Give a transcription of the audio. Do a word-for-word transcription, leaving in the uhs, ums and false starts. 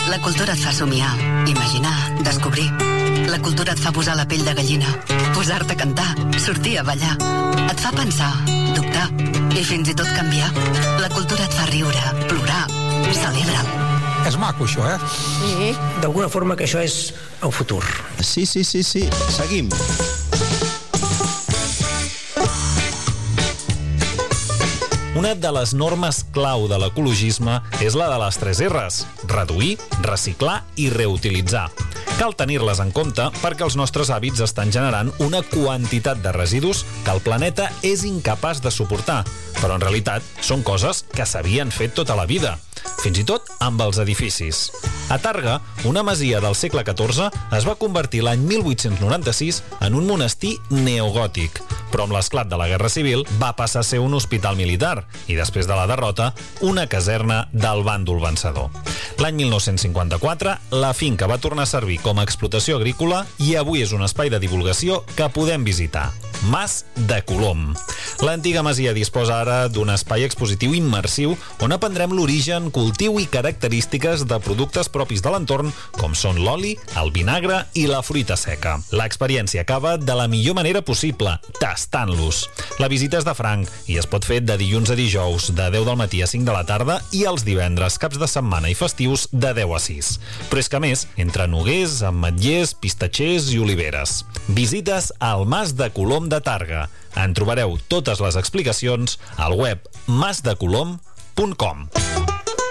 La cultura et fa somiar, imaginar, descobrir. La cultura et fa posar la pell de gallina, posar-te a cantar, sortir a ballar. Et fa pensar, dubtar i fins i tot canviar. La cultura et fa riure, plorar, celebra'l. És maco, això, eh? Sí. D'alguna forma que això és el futur. Sí, sí, sí, sí. Seguim. Una de les normes clau de l'ecologisme és la de les tres erres: reduir, reciclar i reutilitzar. Cal tenir-les en compte perquè els nostres hàbits estan generant una quantitat de residus que el planeta és incapaç de suportar, però en realitat són coses que s'havien fet tota la vida, fins i tot amb els edificis. A Tàrrega, una masia del segle catorze es va convertir l'any mil vuit-cents noranta-sis en un monestir neogòtic, però amb l'esclat de la Guerra Civil va passar a ser un hospital militar i després de la derrota, una caserna del bàndol vencedor. L'any mil nou-cents cinquanta-quatre, la finca va tornar a servir com a explotació agrícola i avui és un espai de divulgació que podem visitar. Mas de Colom. L'antiga masia disposa ara d'un espai expositiu immersiu on aprendrem l'origen, cultiu i característiques de productes propis de l'entorn, com són l'oli, el vinagre i la fruita seca. L'experiència acaba de la millor manera possible, tastant-los. La visita és de franc i es pot fer de dilluns a dijous, de deu del matí a cinc de la tarda i els divendres, caps de setmana i festius, de deu a sis. Però és que a més, entre noguers, ametllers, pistatxers i oliveres. Visites al Mas de Colom de Tàrrega. En trobareu totes les explicacions al web mas de colom punt com.